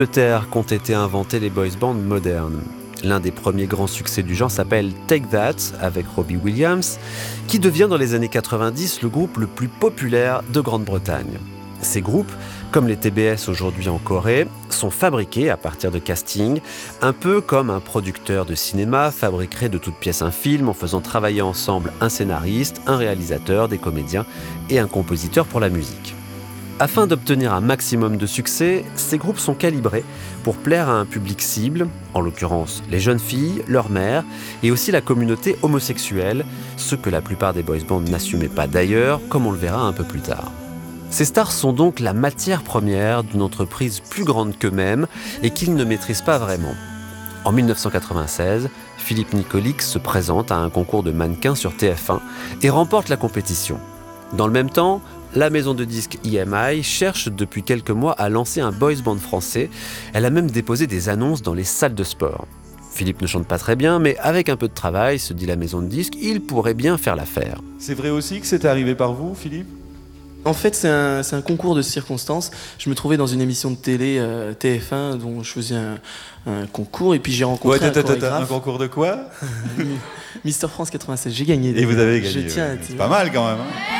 Terre qu'ont été inventés les boys bands modernes. L'un des premiers grands succès du genre s'appelle Take That avec Robbie Williams, qui devient dans les années 90 le groupe le plus populaire de Grande-Bretagne. Ces groupes, comme les TBS aujourd'hui en Corée, sont fabriqués à partir de casting, un peu comme un producteur de cinéma fabriquerait de toutes pièces un film en faisant travailler ensemble un scénariste, un réalisateur, des comédiens et un compositeur pour la musique. Afin d'obtenir un maximum de succès, ces groupes sont calibrés pour plaire à un public cible, en l'occurrence les jeunes filles, leurs mères, et aussi la communauté homosexuelle, ce que la plupart des boys bands n'assumaient pas d'ailleurs, comme on le verra un peu plus tard. Ces stars sont donc la matière première d'une entreprise plus grande qu'eux-mêmes et qu'ils ne maîtrisent pas vraiment. En 1996, Philippe Nicolix se présente à un concours de mannequins sur TF1 et remporte la compétition. Dans le même temps, la maison de disques EMI cherche depuis quelques mois à lancer un boys band français. Elle a même déposé des annonces dans les salles de sport. Philippe ne chante pas très bien, mais avec un peu de travail, se dit la maison de disques, il pourrait bien faire l'affaire. C'est vrai aussi que c'est arrivé par vous, Philippe ? En fait, c'est un concours de circonstances. Je me trouvais dans une émission de télé TF1 dont je faisais un concours et puis j'ai rencontré un chorégraphe. Un concours de quoi ? Mister France 96, j'ai gagné. Et vous avez gagné. Je tiens à dire. C'est pas mal quand même. Hein.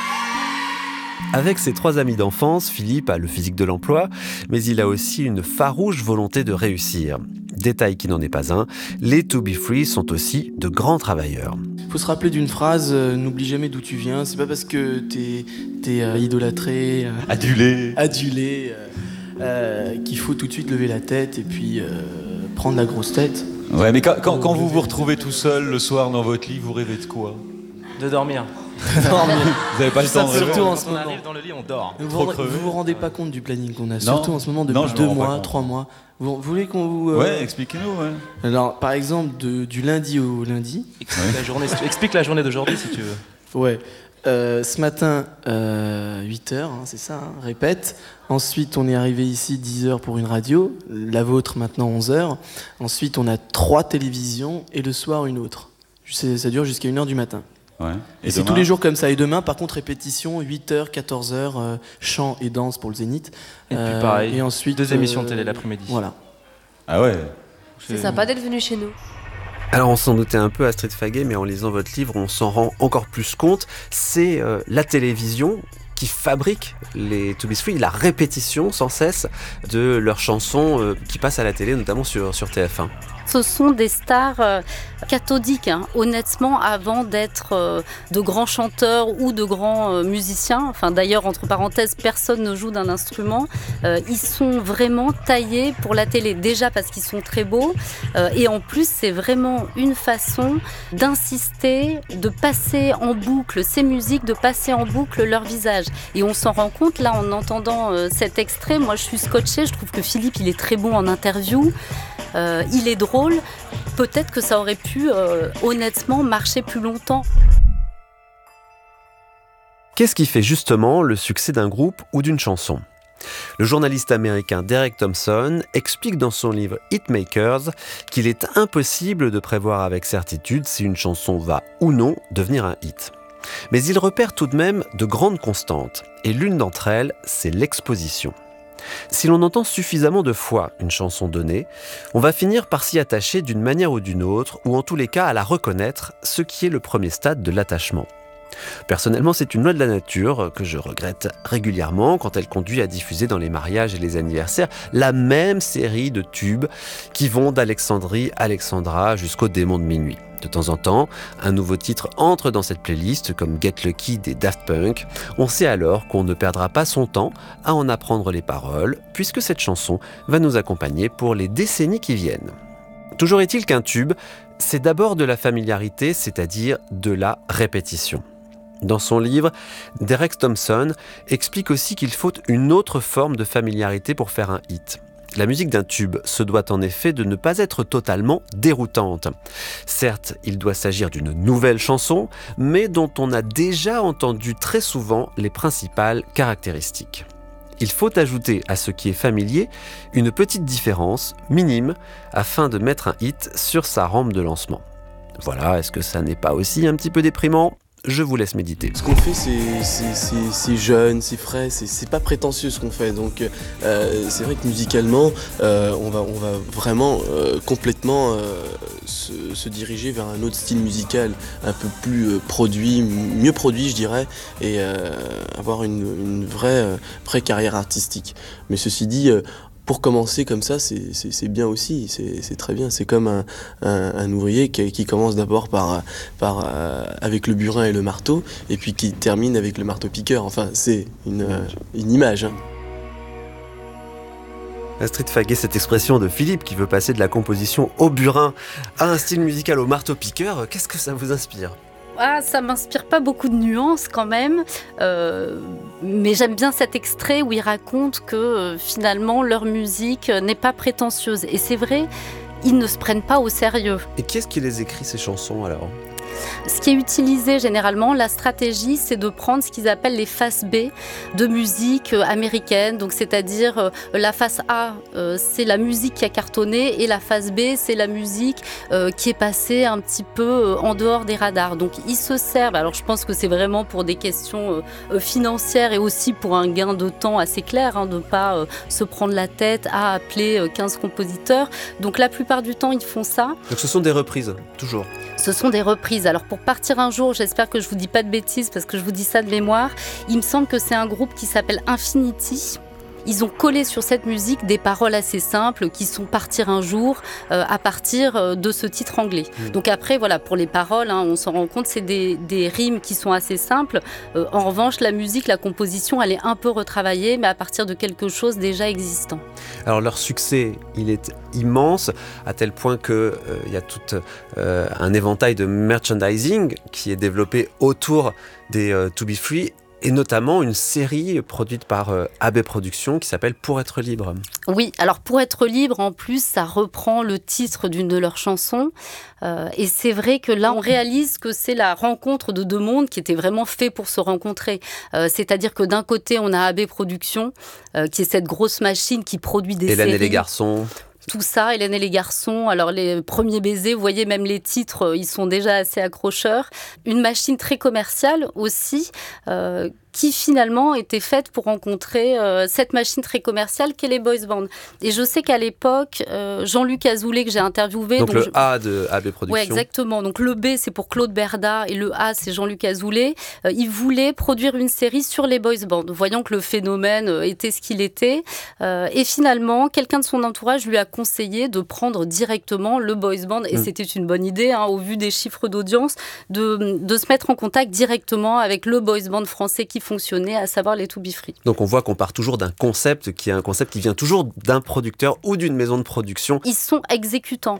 Avec ses 3 amis d'enfance, Philippe a le physique de l'emploi, mais il a aussi une farouche volonté de réussir. Détail qui n'en est pas un, les To Be Free sont aussi de grands travailleurs. Faut se rappeler d'une phrase, n'oublie jamais d'où tu viens. C'est pas parce que t'es idolâtré, adulé, qu'il faut tout de suite lever la tête et puis prendre la grosse tête. Ouais, mais quand vous vous retrouvez tout seul le soir dans votre lit, vous rêvez de quoi ? De dormir. Vous n'avez pas le temps de rêver. Surtout en ce Quand on moment. arrive dans le lit, on dort. Vous vous rendez pas compte du planning qu'on a, surtout en ce moment depuis 2 mois, 3 mois. Vous voulez qu'on vous... Ouais, expliquez-nous. Ouais. Alors, par exemple, du lundi au lundi. Explique la journée d'aujourd'hui si tu veux. Ouais. Ce matin, 8h, c'est ça, répète. Ensuite, on est arrivé ici 10h pour une radio, la vôtre maintenant 11h. Ensuite, on a 3 télévisions et le soir une autre. Ça dure jusqu'à 1h du matin. Ouais. Et c'est tous les jours comme ça. Et demain, par contre, répétition, 8h, 14h, chant et danse pour le Zénith. Et puis pareil, et ensuite, 2 émissions de télé l'après-midi. Voilà. Ah ouais. C'est sympa d'être venu chez nous. Alors on s'en doutait un peu, Astrid Faguet, mais en lisant votre livre, on s'en rend encore plus compte. C'est la télévision qui fabrique les To Be Free, la répétition sans cesse de leurs chansons qui passent à la télé, notamment sur TF1. Ce sont des stars cathodiques, honnêtement, avant d'être de grands chanteurs ou de grands musiciens. Enfin, d'ailleurs, entre parenthèses, personne ne joue d'un instrument. Ils sont vraiment taillés pour la télé, déjà parce qu'ils sont très beaux. Et en plus, c'est vraiment une façon d'insister, de passer en boucle ces musiques, de passer en boucle leur visage. Et on s'en rend compte, là, en entendant cet extrait. Moi, je suis scotchée. Je trouve que Philippe, il est très bon en interview. Il est drôle, peut-être que ça aurait pu honnêtement marcher plus longtemps. Qu'est-ce qui fait justement le succès d'un groupe ou d'une chanson ? Le journaliste américain Derek Thompson explique dans son livre Hitmakers qu'il est impossible de prévoir avec certitude si une chanson va ou non devenir un hit. Mais il repère tout de même de grandes constantes, et l'une d'entre elles, c'est l'exposition. Si l'on entend suffisamment de fois une chanson donnée, on va finir par s'y attacher d'une manière ou d'une autre, ou en tous les cas à la reconnaître, ce qui est le premier stade de l'attachement. Personnellement, c'est une loi de la nature que je regrette régulièrement quand elle conduit à diffuser dans les mariages et les anniversaires la même série de tubes qui vont d'Alexandrie, Alexandra jusqu'au démon de minuit. De temps en temps, un nouveau titre entre dans cette playlist comme Get Lucky des Daft Punk. On sait alors qu'on ne perdra pas son temps à en apprendre les paroles puisque cette chanson va nous accompagner pour les décennies qui viennent. Toujours est-il qu'un tube, c'est d'abord de la familiarité, c'est-à-dire de la répétition. Dans son livre, Derek Thompson explique aussi qu'il faut une autre forme de familiarité pour faire un hit. La musique d'un tube se doit en effet de ne pas être totalement déroutante. Certes, il doit s'agir d'une nouvelle chanson, mais dont on a déjà entendu très souvent les principales caractéristiques. Il faut ajouter à ce qui est familier une petite différence, minime, afin de mettre un hit sur sa rampe de lancement. Voilà, est-ce que ça n'est pas aussi un petit peu déprimant ? Je vous laisse méditer. Ce qu'on fait, c'est jeune, c'est frais, c'est pas prétentieux ce qu'on fait. Donc c'est vrai que musicalement, on va vraiment complètement se diriger vers un autre style musical, un peu plus mieux produit, je dirais, et avoir une vraie carrière artistique. Mais ceci dit, pour commencer comme ça, c'est bien aussi, c'est très bien. C'est comme un ouvrier qui commence d'abord avec le burin et le marteau, et puis qui termine avec le marteau-piqueur. Enfin, c'est une image. Hein. Astrid Faguet, cette expression de Philippe qui veut passer de la composition au burin à un style musical au marteau-piqueur, qu'est-ce que ça vous inspire ? Ça m'inspire pas beaucoup de nuances quand même, mais j'aime bien cet extrait où ils racontent que finalement leur musique n'est pas prétentieuse. Et c'est vrai, ils ne se prennent pas au sérieux. Et qui est-ce qui les écrit ces chansons alors ? Ce qui est utilisé généralement, la stratégie, c'est de prendre ce qu'ils appellent les faces B de musique américaine. Donc, c'est-à-dire la face A, c'est la musique qui a cartonné, et la face B, c'est la musique qui est passée un petit peu en dehors des radars. Donc, ils se servent. Alors, je pense que c'est vraiment pour des questions financières et aussi pour un gain de temps assez clair, de ne pas se prendre la tête à appeler 15 compositeurs. Donc, la plupart du temps, ils font ça. Donc, ce sont des reprises, toujours. Ce sont des reprises. Alors pour partir un jour, j'espère que je vous dis pas de bêtises parce que je vous dis ça de mémoire. Il me semble que c'est un groupe qui s'appelle Infinity. Ils ont collé sur cette musique des paroles assez simples qui sont Partir un jour à partir de ce titre anglais. Donc après, voilà, pour les paroles, on s'en rend compte, c'est des rimes qui sont assez simples. En revanche, la musique, la composition, elle est un peu retravaillée, mais à partir de quelque chose déjà existant. Alors leur succès, il est immense, à tel point qu'il y a tout un éventail de merchandising qui est développé autour des To Be Free, et notamment une série produite par AB Productions qui s'appelle Pour être libre. Oui, alors Pour être libre, en plus, ça reprend le titre d'une de leurs chansons. Et c'est vrai que là, on réalise que c'est la rencontre de deux mondes qui étaient vraiment faits pour se rencontrer. C'est-à-dire que d'un côté, on a AB Productions, qui est cette grosse machine qui produit des séries. Hélène et les garçons. Tout ça, Hélène et les garçons, alors les premiers baisers, vous voyez même les titres, ils sont déjà assez accrocheurs. Une machine très commerciale aussi, qui finalement était faite pour rencontrer cette machine très commerciale qu'est les boys bands. Et je sais qu'à l'époque, Jean-Luc Azoulay que j'ai interviewé... Donc le A de AB Productions. Oui, exactement. Donc le B, c'est pour Claude Berda et le A, c'est Jean-Luc Azoulay. Il voulait produire une série sur les boys bands, voyant que le phénomène était ce qu'il était. Et finalement, quelqu'un de son entourage lui a conseillé de prendre directement le boys band. Et c'était une bonne idée, au vu des chiffres d'audience, de se mettre en contact directement avec le boys band français qui fonctionnait, à savoir les To Be Free. Donc on voit qu'on part toujours d'un concept qui est un concept qui vient toujours d'un producteur ou d'une maison de production. Ils sont exécutants.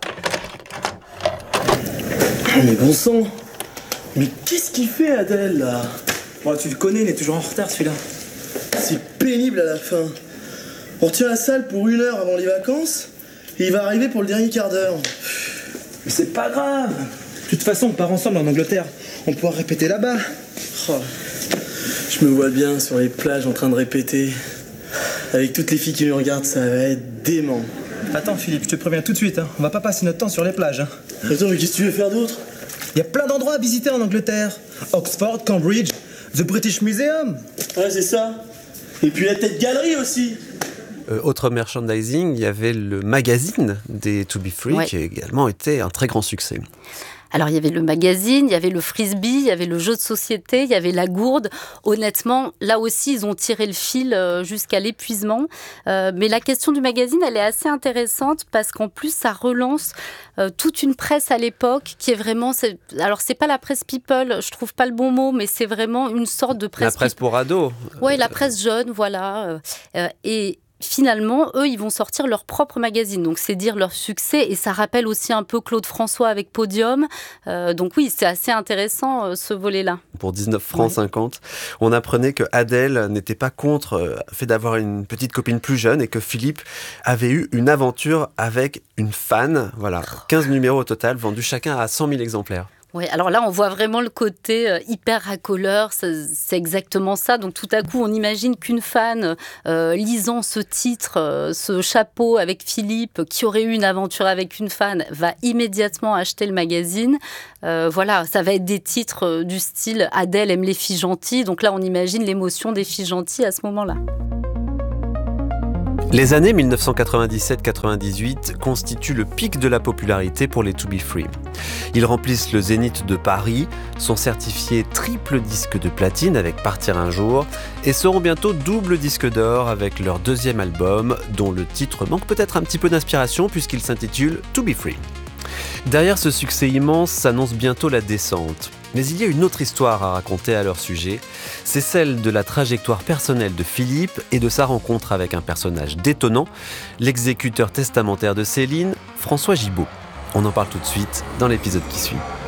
Mais bon sang, mais qu'est-ce qu'il fait Adèle là? Bon, tu le connais, il est toujours en retard celui-là. C'est pénible à la fin. On retient la salle pour 1 heure avant les vacances et il va arriver pour le dernier quart d'heure. Mais c'est pas grave. De toute façon, on part ensemble en Angleterre. On pourra répéter là-bas. Oh. Je me vois bien sur les plages en train de répéter. Avec toutes les filles qui me regardent, ça va être dément. Attends Philippe, je te préviens tout de suite, on va pas passer notre temps sur les plages. Attends, mais qu'est-ce que tu veux faire d'autre? Il y a plein d'endroits à visiter en Angleterre. Oxford, Cambridge, The British Museum. Ouais, c'est ça. Et puis la tête galerie aussi. Autre merchandising, il y avait le magazine des To Be Free qui a également été un très grand succès. Alors, il y avait le magazine, il y avait le frisbee, il y avait le jeu de société, il y avait la gourde. Honnêtement, là aussi, ils ont tiré le fil jusqu'à l'épuisement. Mais la question du magazine, elle est assez intéressante parce qu'en plus, ça relance toute une presse à l'époque qui est vraiment... Alors, c'est pas la presse people, je trouve pas le bon mot, mais c'est vraiment une sorte de presse... La presse pour ados. Oui, la presse jeune, voilà. Et finalement, eux, ils vont sortir leur propre magazine. Donc, c'est dire leur succès. Et ça rappelle aussi un peu Claude François avec Podium. Donc oui, c'est assez intéressant, ce volet-là. Pour 19 francs 50, on apprenait que Adèle n'était pas contre le fait d'avoir une petite copine plus jeune et que Philippe avait eu une aventure avec une fan. Voilà, 15 numéros au total, vendus chacun à 100 000 exemplaires. Oui, alors là, on voit vraiment le côté hyper racoleur, c'est exactement ça. Donc tout à coup, on imagine qu'une fan, lisant ce titre, ce chapeau avec Philippe, qui aurait eu une aventure avec une fan, va immédiatement acheter le magazine. Voilà, ça va être des titres du style « Adèle aime les filles gentilles ». Donc là, on imagine l'émotion des filles gentilles à ce moment-là. Les années 1997-98 constituent le pic de la popularité pour les To Be Free. Ils remplissent le Zénith de Paris, sont certifiés triple disque de platine avec Partir un jour et seront bientôt double disque d'or avec leur deuxième album dont le titre manque peut-être un petit peu d'inspiration puisqu'il s'intitule To Be Free. Derrière ce succès immense s'annonce bientôt la descente. Mais il y a une autre histoire à raconter à leur sujet, c'est celle de la trajectoire personnelle de Philippe et de sa rencontre avec un personnage détonnant, l'exécuteur testamentaire de Céline, François Gibault. On en parle tout de suite dans l'épisode qui suit.